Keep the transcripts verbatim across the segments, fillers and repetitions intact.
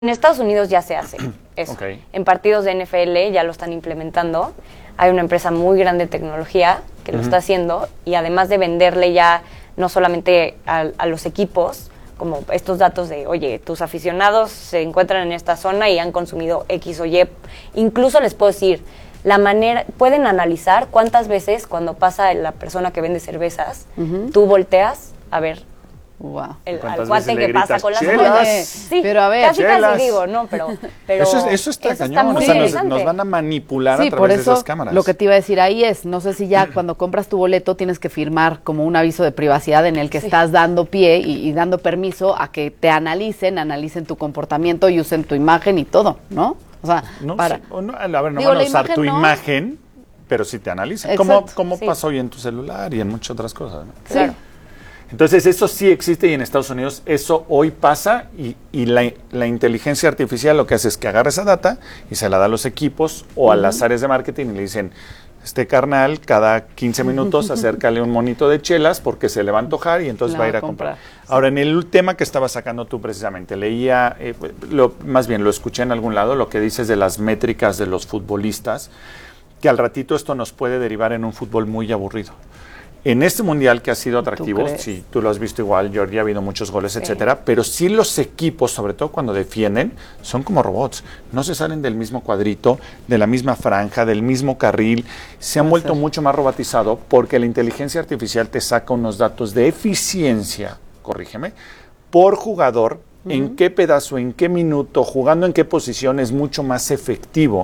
En Estados Unidos ya se hace eso. Okay. En partidos de N F L ya lo están implementando. Hay una empresa muy grande de tecnología que uh-huh. lo está haciendo, y además de venderle ya no solamente a, a los equipos, como estos datos de, oye, tus aficionados se encuentran en esta zona y han consumido X o Y. Incluso les puedo decir, la manera, pueden analizar cuántas veces cuando pasa la persona que vende cervezas, uh-huh. tú volteas a ver wow. el, al cuate que pasa con las chelas. Sí, pero a ver, casi chelas. casi digo, no, pero, pero eso, es, eso está eso cañón, está muy o sea, nos, interesante. nos van a manipular sí, a través por eso, de esas cámaras. Lo que te iba a decir ahí es, no sé si ya cuando compras tu boleto tienes que firmar como un aviso de privacidad en el que sí. estás dando pie y, y dando permiso a que te analicen, analicen tu comportamiento y usen tu imagen y todo, ¿no? O sea, no, para... sí, no, a ver, no Digo, van a usar tu no. imagen, pero sí te analizan. Como, como sí. pasó hoy en tu celular y en muchas otras cosas, ¿no? Sí. Claro. Entonces, eso sí existe, y en Estados Unidos eso hoy pasa, y, y la, la inteligencia artificial lo que hace es que agarra esa data y se la da a los equipos o uh-huh. a las áreas de marketing y le dicen, este carnal cada quince minutos acércale un monito de chelas porque se le va a antojar y entonces la va a ir a comprar. comprar. Ahora, en el tema que estabas sacando tú precisamente, leía, eh, lo, más bien lo escuché en algún lado, lo que dices de las métricas de los futbolistas, que al ratito esto nos puede derivar en un fútbol muy aburrido. En este mundial que ha sido atractivo, ¿tú sí, tú lo has visto igual, Georgie, ha habido muchos goles, sí. etcétera, pero sí los equipos, sobre todo cuando defienden, son como robots. No se salen del mismo cuadrito, de la misma franja, del mismo carril. Se han vuelto mucho más robotizado porque la inteligencia artificial te saca unos datos de eficiencia, corrígeme, por jugador, uh-huh. en qué pedazo, en qué minuto, jugando en qué posición es mucho más efectivo.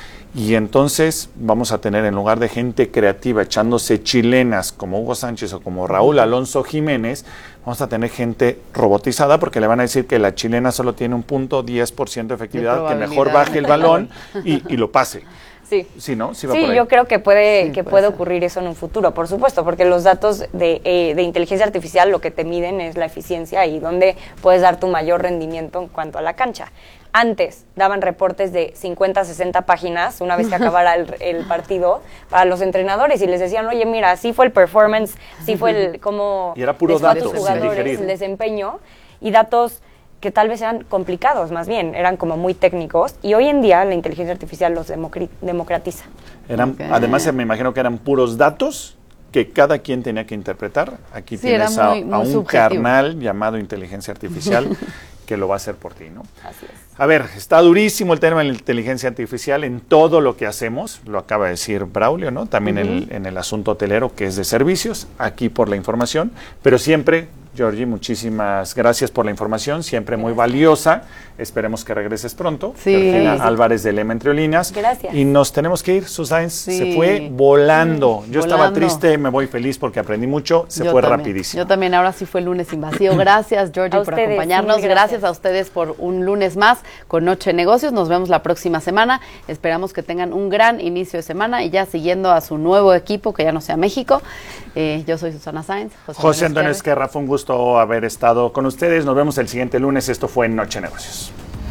Y entonces vamos a tener, en lugar de gente creativa echándose chilenas como Hugo Sánchez o como Raúl Alonso Jiménez, vamos a tener gente robotizada porque le van a decir que la chilena solo tiene un punto diez por ciento de efectividad, que mejor baje el balón y, y lo pase. Sí, sí, ¿no? Sí, va sí por ahí. Yo creo que puede, sí, que puede puede ocurrir eso en un futuro, por supuesto, porque los datos de, eh, de inteligencia artificial lo que te miden es la eficiencia y dónde puedes dar tu mayor rendimiento en cuanto a la cancha. Antes daban reportes de cincuenta, sesenta páginas una vez que acabara el, el partido para los entrenadores y les decían, oye, mira, así fue el performance, sí fue el cómo y era puro les fue a datos, tus jugadores, el desempeño, y datos que tal vez eran complicados, más bien, eran como muy técnicos, y hoy en día la inteligencia artificial los democri- democratiza. Eran, okay. Además, me imagino que eran puros datos que cada quien tenía que interpretar. Aquí sí, tienes a, muy, muy a un subjetivo. Carnal llamado inteligencia artificial que lo va a hacer por ti, ¿no? Así es. A ver, está durísimo el tema de la inteligencia artificial en todo lo que hacemos, lo acaba de decir Braulio, ¿no? También uh-huh. el, en el asunto hotelero, que es de servicios, aquí por la información, pero siempre, Georgie, muchísimas gracias por la información, siempre muy valiosa. Esperemos que regreses pronto. Sí. Georgina sí. Álvarez de Lema Entre Líneas. Gracias. Y nos tenemos que ir, Susan, sí. se fue volando. Yo volando. estaba triste, me voy feliz porque aprendí mucho, se Yo fue también. rapidísimo. Yo también, ahora sí fue el lunes invasivo. Gracias, Georgie, por ustedes, acompañarnos. gracias. gracias a ustedes por un lunes más con Noche de Negocios. Nos vemos la próxima semana. Esperamos que tengan un gran inicio de semana y ya siguiendo a su nuevo equipo, que ya no sea México. Eh, yo soy Susana Sáenz. José, José Antonio Esquerra, fue un gusto haber estado con ustedes. Nos vemos el siguiente lunes. Esto fue Noche de Negocios.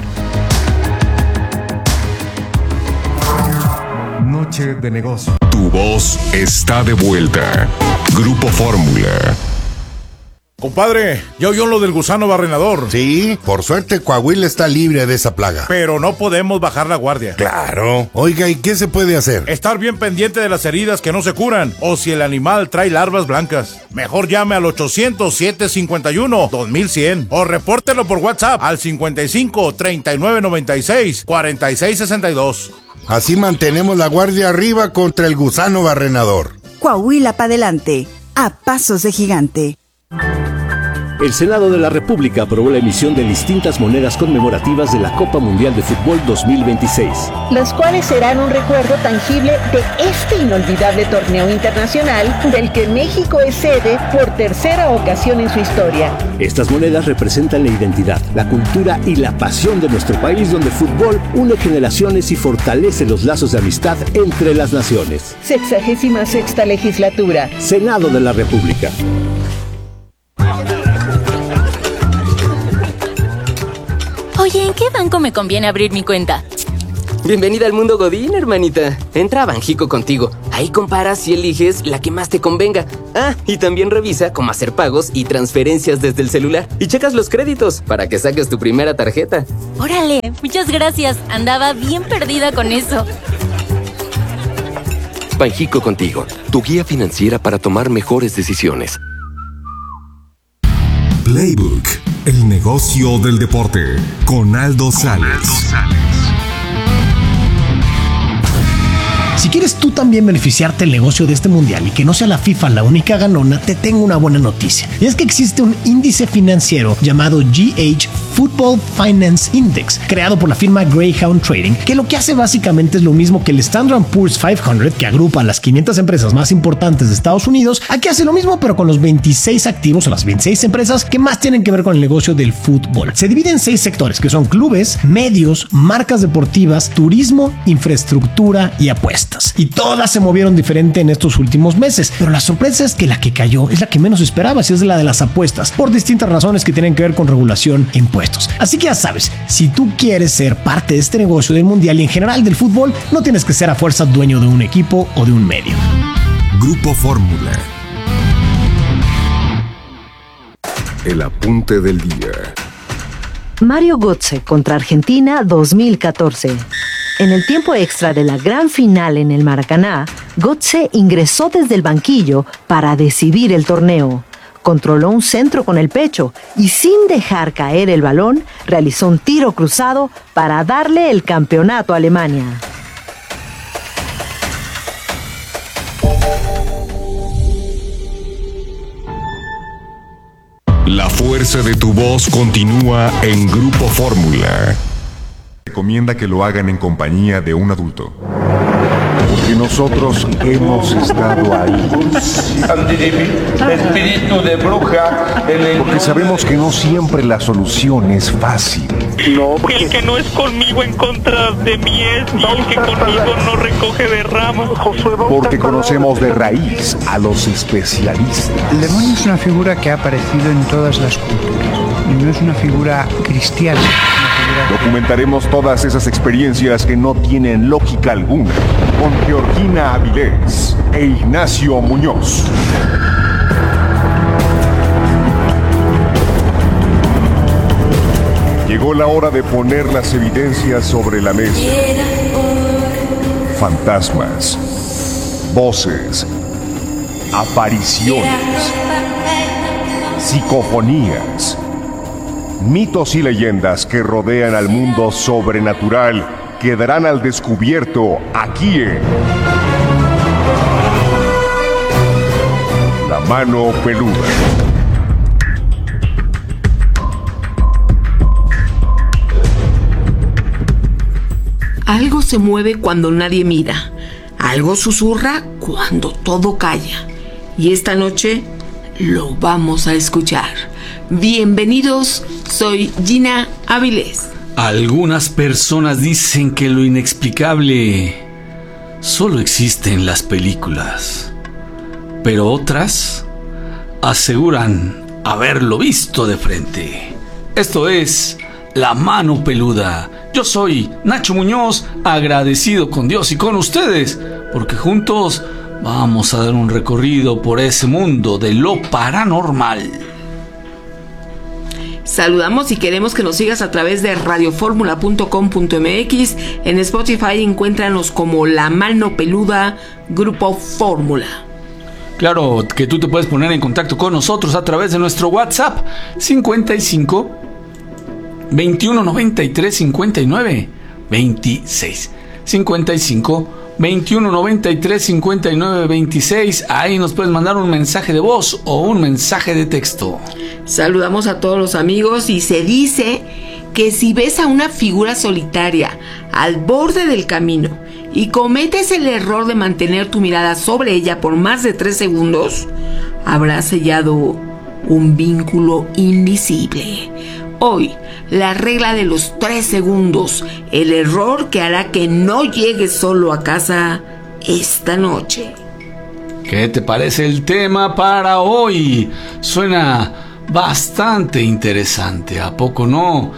Noche de Negocios. Tu voz está de vuelta. Grupo Fórmula. Compadre, ¿ya oyó lo del gusano barrenador? Sí, por suerte Coahuila está libre de esa plaga. Pero no podemos bajar la guardia. Claro. Oiga, ¿y qué se puede hacer? Estar bien pendiente de las heridas que no se curan, o si el animal trae larvas blancas. Mejor llame al ochocientos, siete cincuenta y uno, dos mil cien o repórtelo por WhatsApp al cincuenta y cinco, treinta y nueve noventa y seis, cuarenta y seis sesenta y dos. Así mantenemos la guardia arriba contra el gusano barrenador. Coahuila pa' adelante, a pasos de gigante. El Senado de la República aprobó la emisión de distintas monedas conmemorativas de la Copa Mundial de Fútbol dos mil veintiséis. Las cuales serán un recuerdo tangible de este inolvidable torneo internacional del que México es sede por tercera ocasión en su historia. Estas monedas representan la identidad, la cultura y la pasión de nuestro país, donde el fútbol une generaciones y fortalece los lazos de amistad entre las naciones. Sexagésima sexta legislatura. Senado de la República. Oye, ¿en qué banco me conviene abrir mi cuenta? Bienvenida al mundo Godín, hermanita. Entra a Banjico contigo. Ahí comparas y eliges la que más te convenga. Ah, y también revisa cómo hacer pagos y transferencias desde el celular. Y checas los créditos para que saques tu primera tarjeta. ¡Órale! Muchas gracias. Andaba bien perdida con eso. Banjico Contigo, tu guía financiera para tomar mejores decisiones. Playbook, el negocio del deporte, con Aldo Sales. Si quieres tú también beneficiarte del negocio de este mundial y que no sea la FIFA la única ganona, te tengo una buena noticia. Y es que existe un índice financiero llamado G H Football Finance Index, creado por la firma Greyhound Trading, que lo que hace básicamente es lo mismo que el Standard and Poor's quinientos, que agrupa a las quinientas empresas más importantes de Estados Unidos. Aquí hace lo mismo, pero con los veintiséis activos o las veintiséis empresas que más tienen que ver con el negocio del fútbol. Se divide en seis sectores, que son clubes, medios, marcas deportivas, turismo, infraestructura y apuestas. Y todas se movieron diferente en estos últimos meses, pero la sorpresa es que la que cayó es la que menos esperabas, y es la de las apuestas, por distintas razones que tienen que ver con regulación e impuestos. Así que ya sabes, si tú quieres ser parte de este negocio del mundial y en general del fútbol, no tienes que ser a fuerza dueño de un equipo o de un medio. Grupo Fórmula. El apunte del día. Mario Götze contra Argentina dos mil catorce. En el tiempo extra de la gran final en el Maracaná, Götze ingresó desde el banquillo para decidir el torneo. Controló un centro con el pecho y, sin dejar caer el balón, realizó un tiro cruzado para darle el campeonato a Alemania. La fuerza de tu voz continúa en Grupo Fórmula. Recomienda que lo hagan en compañía de un adulto. Porque nosotros hemos estado ahí. Espíritu de bruja. Porque sabemos que no siempre la solución es fácil. No, porque el que no es conmigo en contra de mí es, y el que conmigo no recoge de ramas. Porque conocemos de raíz a los especialistas. El demonio es una figura que ha aparecido en todas las culturas y no es una figura cristiana. Documentaremos todas esas experiencias que no tienen lógica alguna con Georgina Avilés e Ignacio Muñoz. Llegó la hora de poner las evidencias sobre la mesa. Fantasmas, voces, apariciones, psicofonías, mitos y leyendas que rodean al mundo sobrenatural quedarán al descubierto aquí en La Mano Peluda. Algo se mueve cuando nadie mira. Algo susurra cuando todo calla. Y esta noche lo vamos a escuchar. Bienvenidos, soy Gina Avilés. Algunas personas dicen que lo inexplicable solo existe en las películas, pero otras aseguran haberlo visto de frente. Esto es La Mano Peluda. Yo soy Nacho Muñoz, agradecido con Dios y con ustedes, porque juntos vamos a dar un recorrido por ese mundo de lo paranormal. Saludamos y queremos que nos sigas a través de radio fórmula punto com punto m x. En Spotify encuéntranos como La Mano Peluda, Grupo Fórmula. Claro que tú te puedes poner en contacto con nosotros a través de nuestro WhatsApp cincuenta y cinco, veintiuno noventa y tres, cincuenta y nueve, veintiséis. cincuenta y cinco, veintiuno noventa y tres, cincuenta y nueve, veintiséis. Ahí nos puedes mandar un mensaje de voz o un mensaje de texto. Saludamos a todos los amigos y se dice que si ves a una figura solitaria al borde del camino y cometes el error de mantener tu mirada sobre ella por más de tres segundos, habrás sellado un vínculo invisible. Hoy, la regla de los tres segundos, el error que hará que no llegues solo a casa esta noche. ¿Qué te parece el tema para hoy? Suena bastante interesante, ¿a poco no?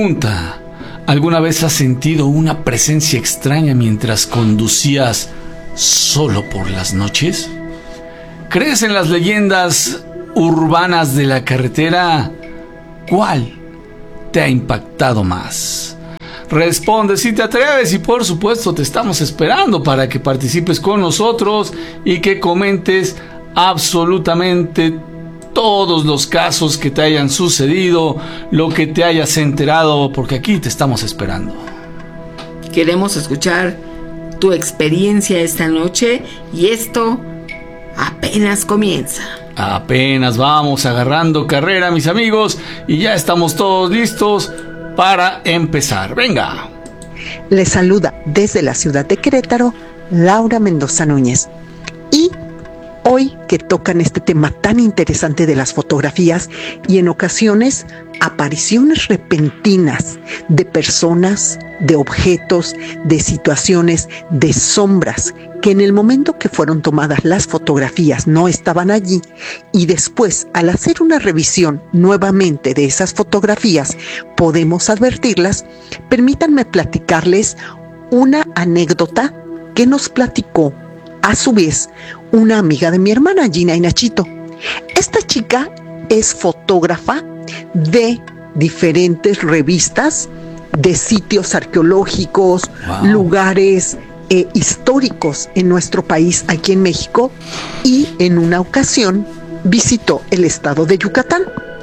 Pregunta: ¿alguna vez has sentido una presencia extraña mientras conducías solo por las noches? ¿Crees en las leyendas urbanas de la carretera? ¿Cuál te ha impactado más? Responde si te atreves y por supuesto te estamos esperando para que participes con nosotros y que comentes absolutamente todos los casos que te hayan sucedido, lo que te hayas enterado, porque aquí te estamos esperando. Queremos escuchar tu experiencia esta noche y esto apenas comienza. Apenas vamos agarrando carrera, mis amigos, y ya estamos todos listos para empezar. Venga. Les saluda desde la ciudad de Querétaro, Laura Mendoza Núñez. Y hoy que tocan este tema tan interesante de las fotografías y en ocasiones apariciones repentinas de personas, de objetos, de situaciones, de sombras que en el momento que fueron tomadas las fotografías no estaban allí y después al hacer una revisión nuevamente de esas fotografías podemos advertirlas. Permítanme platicarles una anécdota que nos platicó a su vez una amiga de mi hermana, Gina y Nachito. Esta chica es fotógrafa de diferentes revistas, de sitios arqueológicos, wow. lugares eh, históricos en nuestro país, aquí en México, y en una ocasión visitó el estado de Yucatán.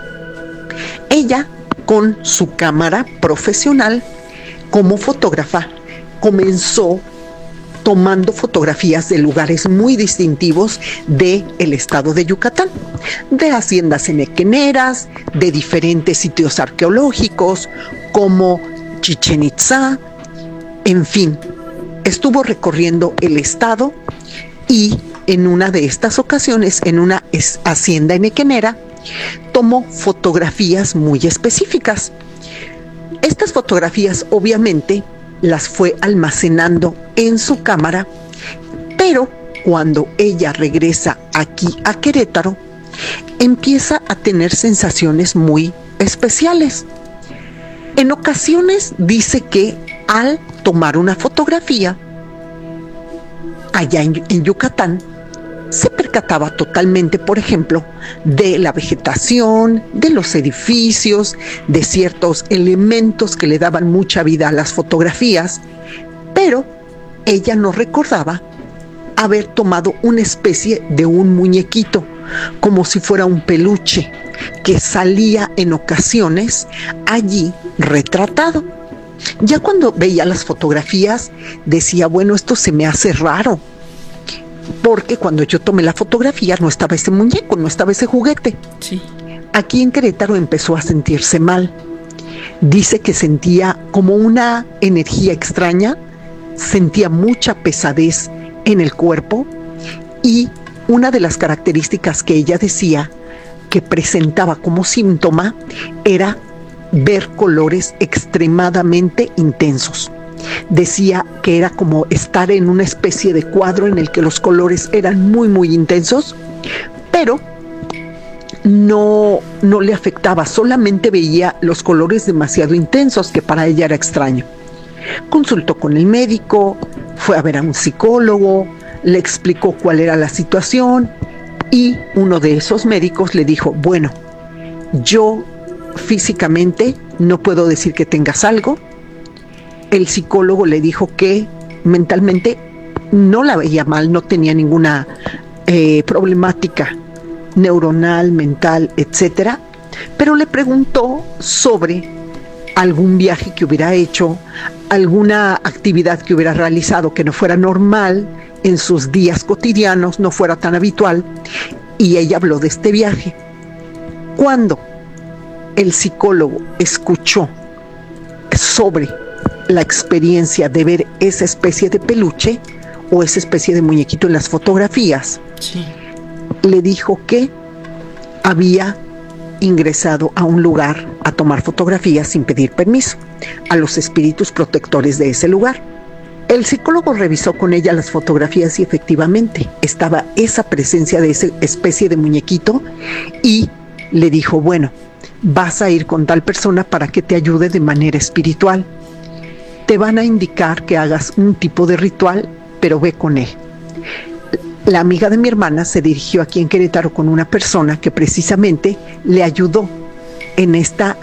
Ella, con su cámara profesional como fotógrafa, comenzó tomando fotografías de lugares muy distintivos del estado de Yucatán, de haciendas enequeneras, de diferentes sitios arqueológicos como Chichén Itzá, en fin, estuvo recorriendo el estado y en una de estas ocasiones, en una hacienda enequenera, tomó fotografías muy específicas. Estas fotografías obviamente las fue almacenando en su cámara, pero cuando ella regresa aquí a Querétaro, empieza a tener sensaciones muy especiales. En ocasiones dice que al tomar una fotografía allá en, en Yucatán, se percataba totalmente, por ejemplo, de la vegetación, de los edificios, de ciertos elementos que le daban mucha vida a las fotografías, pero ella no recordaba haber tomado una especie de un muñequito, como si fuera un peluche, que salía en ocasiones allí retratado. Ya cuando veía las fotografías, decía, bueno, esto se me hace raro, porque cuando yo tomé la fotografía no estaba ese muñeco, no estaba ese juguete. Sí. Aquí en Querétaro empezó a sentirse mal. Dice que sentía como una energía extraña, sentía mucha pesadez en el cuerpo y una de las características que ella decía que presentaba como síntoma era ver colores extremadamente intensos. Decía que era como estar en una especie de cuadro en el que los colores eran muy muy intensos, pero no, no le afectaba, solamente veía los colores demasiado intensos, que para ella era extraño. Consultó con el médico, fue a ver a un psicólogo, le explicó cuál era la situación y uno de esos médicos le dijo, bueno, yo físicamente no puedo decir que tengas algo. El psicólogo le dijo que mentalmente no la veía mal, no tenía ninguna eh, problemática neuronal, mental, etcétera, pero le preguntó sobre algún viaje que hubiera hecho, alguna actividad que hubiera realizado que no fuera normal en sus días cotidianos, no fuera tan habitual, y ella habló de este viaje. Cuando el psicólogo escuchó sobre la experiencia de ver esa especie de peluche o esa especie de muñequito en las fotografías, sí, le dijo que había ingresado a un lugar a tomar fotografías sin pedir permiso a los espíritus protectores de ese lugar. El psicólogo revisó con ella las fotografías y efectivamente estaba esa presencia de esa especie de muñequito y le dijo, bueno, vas a ir con tal persona para que te ayude de manera espiritual. Te van a indicar que hagas un tipo de ritual, pero ve con él. la amiga de mi hermana se dirigió aquí en Querétaro con una persona que precisamente le ayudó en esta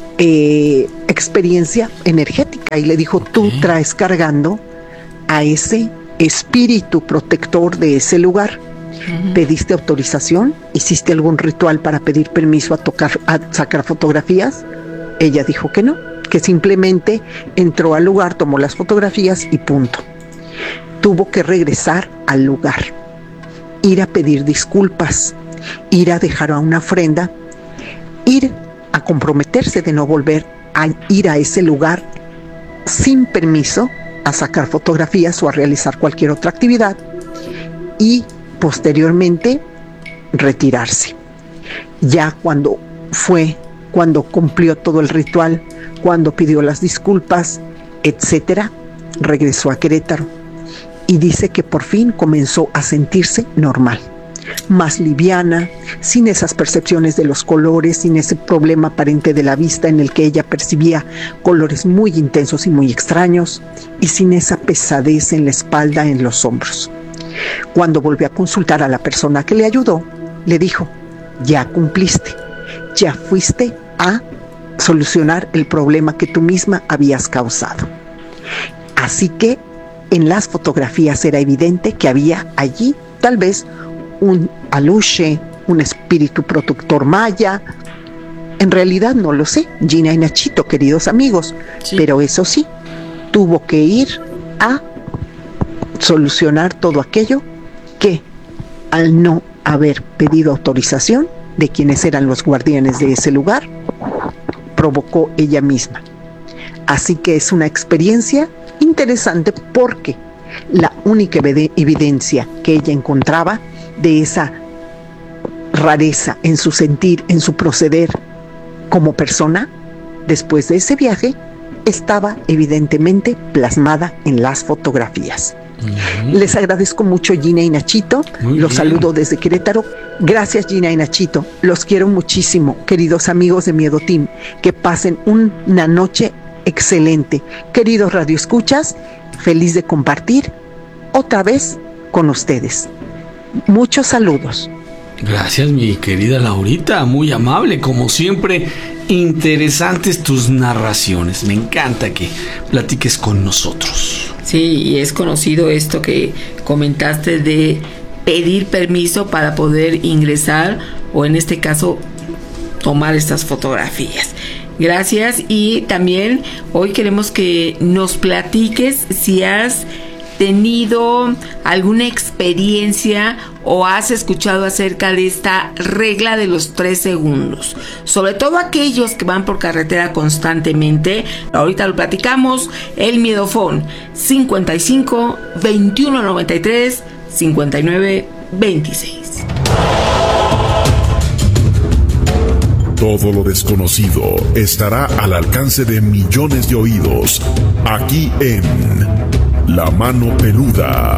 eh, experiencia energética y le dijo, tú traes cargando a ese espíritu protector de ese lugar. Uh-huh. ¿Pediste autorización? ¿Hiciste algún ritual para pedir permiso a tocar, a sacar fotografías? Ella dijo que no, que simplemente entró al lugar, tomó las fotografías y punto. Tuvo que regresar al lugar, ir a pedir disculpas, ir a dejar una ofrenda, ir a comprometerse de no volver a ir a ese lugar sin permiso a sacar fotografías o a realizar cualquier otra actividad y posteriormente retirarse. Ya cuando fue, cuando cumplió todo el ritual, cuando pidió las disculpas, etcétera, regresó a Querétaro y dice que por fin comenzó a sentirse normal, más liviana, sin esas percepciones de los colores, sin ese problema aparente de la vista en el que ella percibía colores muy intensos y muy extraños, y sin esa pesadez en la espalda, en los hombros. Cuando volvió a consultar a la persona que le ayudó, le dijo, ya cumpliste, ya fuiste a solucionar el problema que tú misma habías causado. Así que en las fotografías era evidente que había allí tal vez un aluche, un espíritu protector maya. En realidad no lo sé, Gina y Nachito, queridos amigos, sí. Pero eso sí, tuvo que ir a solucionar todo aquello que, al no haber pedido autorización de quienes eran los guardianes de ese lugar, provocó ella misma. Así que es una experiencia interesante porque la única evidencia que ella encontraba de esa rareza en su sentir, en su proceder como persona, después de ese viaje, estaba evidentemente plasmada en las fotografías. Uh-huh. Les agradezco mucho, Gina y Nachito. Muy los bien. Saludo desde Querétaro. Gracias, Gina y Nachito. Los quiero muchísimo, queridos amigos de Miedo Team. Que pasen una noche excelente. Queridos radioescuchas, feliz de compartir otra vez con ustedes. Muchos saludos. Gracias, mi querida Laurita, muy amable, como siempre. Interesantes tus narraciones. Me encanta que platiques con nosotros. Sí, y es conocido esto que comentaste de pedir permiso para poder ingresar o en este caso tomar estas fotografías. Gracias, y también hoy queremos que nos platiques si has tenido alguna experiencia o has escuchado acerca de esta regla de los tres segundos, sobre todo aquellos que van por carretera constantemente. Ahorita lo platicamos. El Miedofón cincuenta y cinco, veintiuno noventa y tres, cincuenta y nueve veintiséis. Todo lo desconocido estará al alcance de millones de oídos aquí en La Mano Peluda.